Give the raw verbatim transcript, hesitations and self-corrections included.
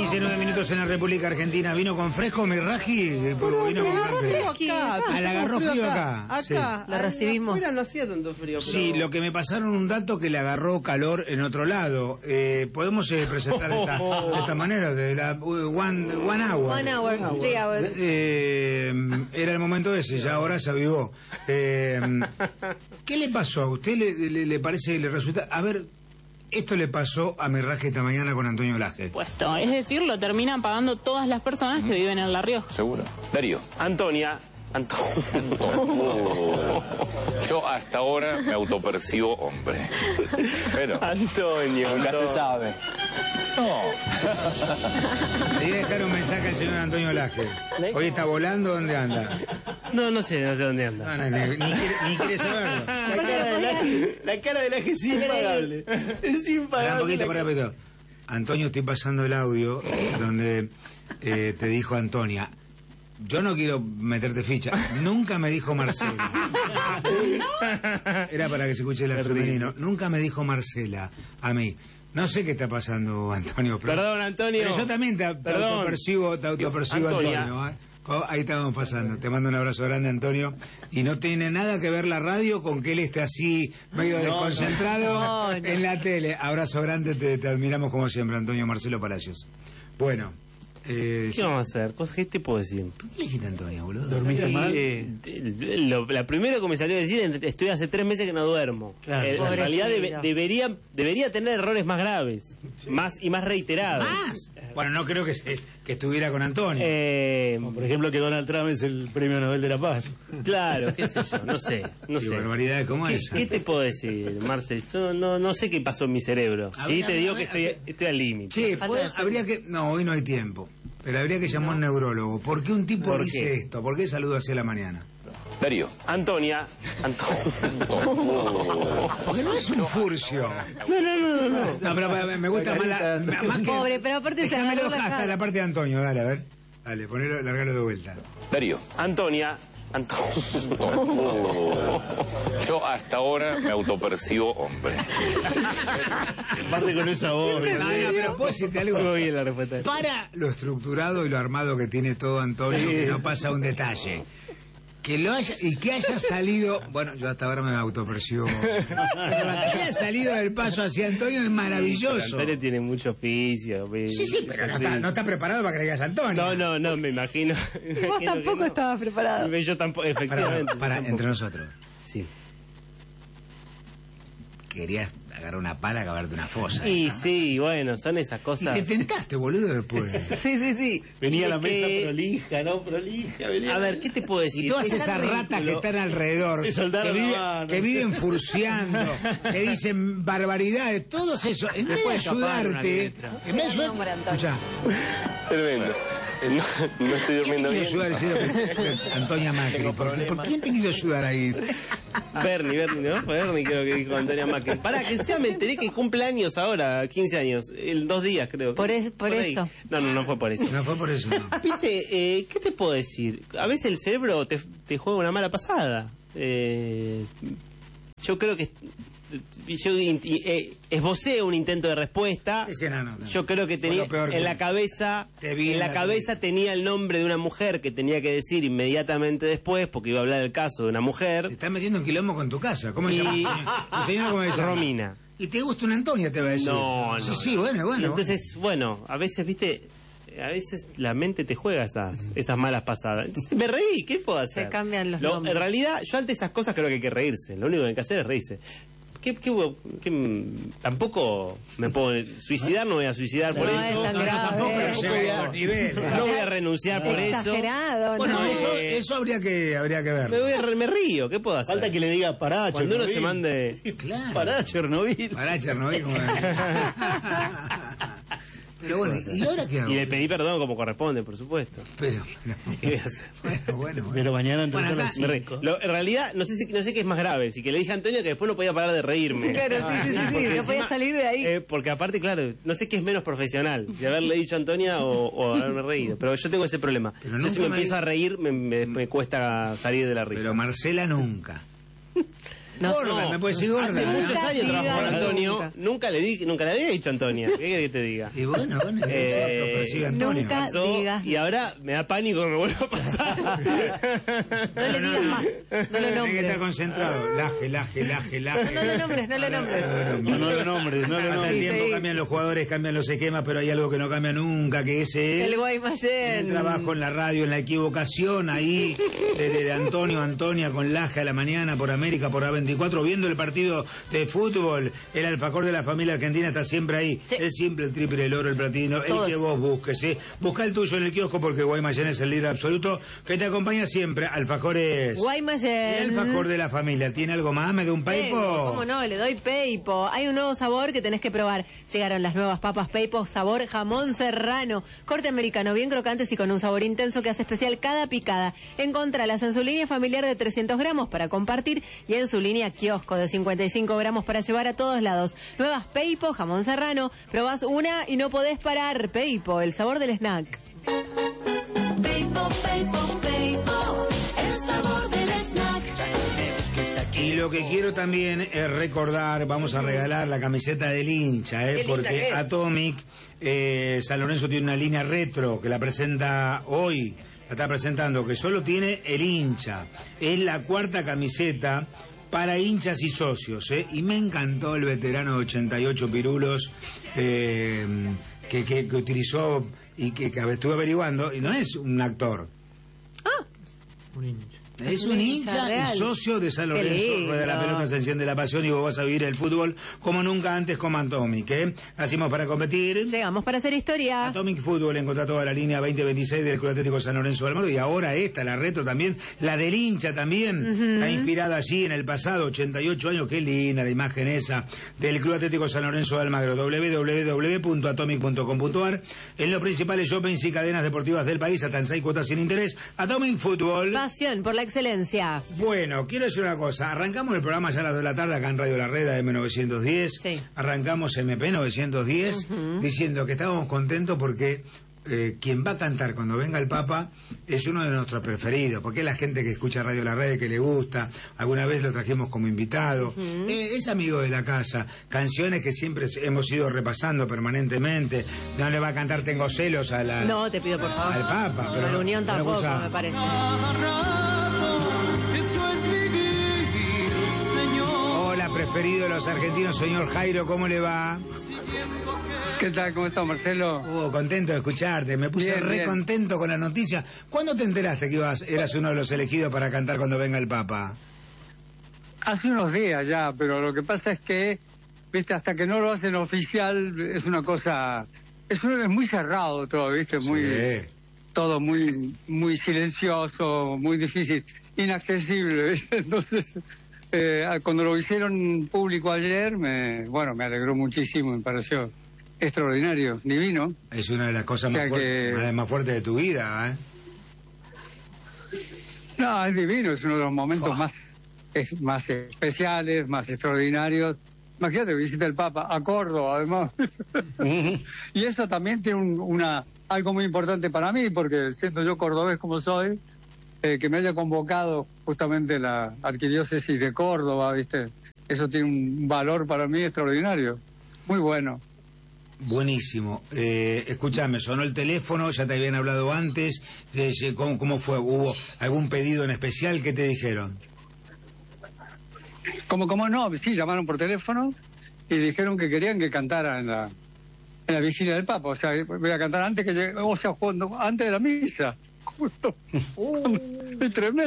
diecinueve minutos en la República Argentina. ¿Vino con fresco, mi Raji? Vino con fresco. Acá, ah, le agarró frío acá. Acá, sí. lo recibimos. Afuera no hacía tanto frío. Pero... Sí, lo que me pasaron un dato que le agarró calor en otro lado. Eh, Podemos eh, presentar de esta, de esta manera, de la uh, one, one hour. One hour, three hours. Eh, era el momento ese, ya ahora se avivó. Eh, ¿Qué le pasó a usted? ¿Le, le, le parece, le resulta? A ver... Esto le pasó a mi Raje esta mañana con Antonio Laje. Puesto, es decir, lo terminan pagando todas las personas que viven en La Rioja. Seguro. Darío. Antonia. Antonio. Oh. Yo hasta ahora me autopercibo hombre. Pero. Antonio. Nunca no. se sabe. No. Le voy a dejar un mensaje al señor Antonio Laje. Hoy está volando, ¿dónde anda? No, no sé, no sé dónde anda. No, no, ni, ni, quiere, ni quiere saberlo. La cara de Laje, la cara de Laje es impagable. Es impagable. Pará un poquito, pará, pará. Antonio, estoy pasando el audio donde eh, te dijo Antonia. Yo no quiero meterte ficha. Nunca me dijo Marcela. Era para que se escuche el femenino. Nunca me dijo Marcela a mí. No sé qué está pasando, Antonio. Pero, Perdón, Antonio. Pero yo también te, te autopercibo, te autopercibo, Antonio. ¿eh? Ahí estamos pasando. Te mando un abrazo grande, Antonio. Y no tiene nada que ver la radio con que él esté así, medio no, desconcentrado no, no. en la tele. Abrazo grande, te, te admiramos como siempre, Antonio Marcelo Palacios. Bueno. Eh, ¿Qué vamos a hacer? ¿Cosas que te puedo decir? ¿Por qué le dijiste Antonio, boludo? ¿Dormiste mal? Eh, lo, la primera que me salió a decir, estoy hace tres meses que no duermo. Claro. Eh, en realidad debe, debería debería tener errores más graves, sí. más y más reiterados. ¿Más? Bueno, no creo que, que estuviera con Antonio. Eh, Como por ejemplo que Donald Trump es el premio Nobel de la Paz. Claro, qué sé yo, no sé. No sí, sé. barbaridades como ¿Qué, esa. ¿Qué te puedo decir, Marcel? No, no, no sé qué pasó en mi cerebro. A sí, ver, te a ver, digo a ver, que estoy, estoy al límite. Sí, pues, habría que... No, hoy no hay tiempo. Pero habría que llamar a un neurólogo. ¿Por qué un tipo ¿Por dice qué? esto? ¿Por qué saluda hacia la mañana? Darío. Antonia. Antonio. Porque no es un furcio. No, no, no, no. No, pero me gusta más la... Más que, pobre, pero aparte se déjamelo agarró la hasta cara. la parte de Antonio, dale, a ver. Dale, ponelo, largalo de vuelta. Darío. Antonia. Antonio. Yo hasta ahora me autopercibo hombre. Aparte con esa voz. No, no, pero puedo decirte algo. Muy bien la respuesta. Para lo estructurado y lo armado que tiene todo Antonio, sí. Que no pasa un detalle. Que lo haya, y que haya salido, bueno, yo hasta ahora me autopercibo. Pero que haya salido del paso hacia Antonio es maravilloso. Sí, Antonio tiene mucho oficio. Sí, sí, pero no está, no está preparado para que le digas Antonio. No, no, no, me imagino. Me Vos imagino tampoco no. estabas preparado. Yo tampoco, efectivamente. Para, para tampoco. entre nosotros. Sí. Querías agarrar una pala y acabarte una fosa. Y ¿no? sí, bueno, son esas cosas. Y te tentaste, boludo, después. Sí, sí, sí. Venía a la Es mesa que- prolija, ¿no? Prolija. Venía A ver, ¿qué te puedo decir? Y todas Es esas tan ratas que ridículo. están alrededor, Te que, soltaron la vive- mano. que viven furciando, que dicen barbaridades, todos esos, en vez de ayudarte, en vez de ayudar, escuchá, Tremendo. No, no estoy ¿quién te durmiendo quiso bien. ayudar? Decía Antonia Macri, ¿por, qué- ¿por quién te quiso ayudar ahí? Bernie, Bernie, ¿no? Fue Bernie creo que dijo Antonia Macri. Pará, que sea, me enteré que cumple años ahora, quince años, en dos días creo. Por es- por ahí. eso. No, no, no fue por eso. No fue por eso, no. Viste, eh, ¿qué te puedo decir? A veces el cerebro te, te juega una mala pasada. Eh, yo creo que... Yo eh, esbocé un intento de respuesta. Ese no, no, no. Yo creo que Fue tenía lo peor en que- la cabeza, Te vi en en la la cabeza tenía el nombre de una mujer que tenía que decir inmediatamente después, porque iba a hablar del caso de una Te mujer. estás metiendo en quilombo con tu casa. ¿Cómo se Y- llama? ¿Tu señora cómo se llama? Romina. Y te gusta una Antonia, te va a decir. No, no. Sí, sí, bueno, bueno. Y entonces, bueno, a veces, viste, a veces la mente te juega esas esas malas pasadas. Entonces, me reí, ¿qué puedo hacer? Se cambian los Lo- nombres. En realidad, yo ante esas cosas creo que hay que reírse. Lo único que hay que hacer es reírse. ¿Qué, qué, qué- mm, tampoco me puedo suicidar, no voy a suicidar por No eso. es tan No, no, grave. tampoco lo Tampoco lleve a voy a- esos niveles. No voy a renunciar por eso. Exagerado, Bueno, ¿no? eso, Eh, eso habría que habría que Me, ver. voy a re- me río, ¿qué puedo hacer? Falta que le diga pará, Cuando uno Chernobyl. se mande... Claro. Pará, Chernobyl. Pará, Chernobyl. Como... Pero bueno, ¿y ahora qué hago? Y le pedí perdón como corresponde, por supuesto. Pero, pero- ¿Qué voy a hacer? bueno, bueno, bueno. Pero mañana entonces Bueno, a las acá- Me reí. cinco. Lo- en realidad, no sé, si, no sé qué es más grave. Si que le dije a Antonio que después no podía parar de reírme. Claro, sí, sí, sí, sí, Porque no podía salir de ahí. eh, porque aparte, claro, no sé qué es menos profesional. Si haberle dicho a Antonia o, o haberme reído. Pero yo tengo ese problema. Pero Yo nunca si me me- empiezo a reír, me, me- me cuesta salir de la risa. Pero Marcela nunca. No, gorda, no. me puedes decir gorda. Hace muchos Nunca años trabajo con digas Antonio. nunca. Nunca le di, nunca le había dicho a Antonia. ¿Qué querés que te diga? Y bueno, bueno, es Eh, cierto, percibe Antonio. nunca- Pasó, digas y ahora me da pánico que me vuelva a pasar. No le digas más. No lo Tiene que nombres. estar concentrado. Laje, laje, laje, laje. No lo nombres, no lo nombres. No, no lo nombres, no lo Hace nombres. Sí, tiempo sí. cambian los jugadores, cambian los esquemas, pero hay algo que no cambia nunca, que es el, El Guaymallén. el trabajo en la radio, en la equivocación ahí de, de- de Antonio, Antonia con Laje a la mañana por América, por A veinticuatro, viendo el partido de fútbol. El alfajor de la familia argentina está siempre ahí. Sí. El simple, el triple, el oro, el platino, Todos. el que vos busques. ¿eh? Busca el tuyo en el kiosco porque Guaymallén es el líder absoluto que te acompaña siempre. Alfajores. El Guaymallén. alfajor de la familia. ¿Tiene algo más? ¿Me da un Tengo, paipo? ¿Cómo no? Le doy Peipo. Hay un nuevo sabor que tenés que probar. Llegaron las nuevas papas Peipo, sabor jamón serrano. Corte americano, bien crocantes y con un sabor intenso que hace especial cada picada. Encontralas en su línea familiar de trescientos gramos para compartir y en su línea kiosco de cincuenta y cinco gramos para llevar a todos lados. Nuevas Peipo, jamón serrano. Probás una y no podés parar. Peipo, el sabor del snack. Peipo, Peipo, Peipo, el sabor del snack. Y lo que quiero también es recordar, vamos a regalar la camiseta del hincha, Qué ¿eh? linda porque que es. Atomic, eh, San Lorenzo tiene una línea retro que la presenta hoy, la está presentando, que solo tiene el hincha. Es la cuarta camiseta para hinchas y socios, ¿eh? Y me encantó el veterano de ochenta y ocho Pirulos eh, que, que, que utilizó y que, que estuve averiguando, y no es un actor. Es un hincha real. y socio de San Qué Lorenzo. lindo. Rueda la pelota, se enciende la pasión y vos vas a vivir el fútbol como nunca antes con Atomic, ¿eh? Hacemos para competir. Llegamos para hacer historia. Atomic Fútbol, encontrá toda la línea veinte veintiséis del Club Atlético San Lorenzo de Almagro y ahora esta, la retro también, la del hincha también, está inspirada allí en el pasado, ochenta y ocho años, qué linda la imagen esa del Club Atlético San Lorenzo de Almagro, doble u doble u doble u punto atomic punto com punto a r, en los principales shoppings y cadenas deportivas del país, hasta en seis cuotas sin interés. Atomic Fútbol. Pasión por la excelencia. Bueno, quiero decir una cosa. Arrancamos el programa ya a las dos de la tarde acá en Radio La Red, M novecientos diez. Sí. Arrancamos M P novecientos diez diciendo que estábamos contentos porque eh, quien va a cantar cuando venga el Papa es uno de nuestros preferidos, porque es la gente que escucha Radio La Red, que le gusta. Alguna vez lo trajimos como invitado. Eh, es amigo de la casa. Canciones que siempre hemos ido repasando permanentemente. No le va a cantar Tengo celos a la, No, te pido por favor. al Papa. Pero, La reunión pero tampoco, escucha, me parece. Hola, preferido de los argentinos, señor Jairo, ¿cómo le va? ¿Qué tal? ¿Cómo estás, Marcelo? Oh, contento de escucharte, me puse Bien, re bien. contento con la noticia. ¿Cuándo te enteraste que ibas, eras uno de los elegidos para cantar cuando venga el Papa? Hace unos días ya, pero lo que pasa es que, viste, hasta que no lo hacen oficial, es una cosa... Es, un- es muy cerrado todo, viste, muy... Sí. Todo muy muy silencioso, muy difícil, inaccesible, ¿viste? Entonces... Eh, cuando lo hicieron público ayer, me, bueno, me alegró muchísimo, me pareció extraordinario, divino. Es una de las cosas O sea más, fuer- que- más- más fuertes de tu vida, ¿eh? No, es divino, es uno de los momentos Oh. más es- más especiales, más extraordinarios. Imagínate, visita el Papa a Córdoba, además. Y eso también tiene un- una algo muy importante para mí, porque siendo yo cordobés como soy, eh, que me haya convocado justamente la arquidiócesis de Córdoba, ¿viste? Eso tiene un valor para mí extraordinario. Muy bueno. Buenísimo. Eh, escúchame, sonó el teléfono, ya te habían hablado antes. eh, ¿Cómo, ¿Cómo fue? ¿Hubo algún pedido en especial? ¿Qué te dijeron? Como, como no, sí, llamaron por teléfono y dijeron que querían que cantara en la, en la vigilia del Papa. O sea, voy a cantar antes que llegue, o sea, cuando, antes de la misa. Es tremendo.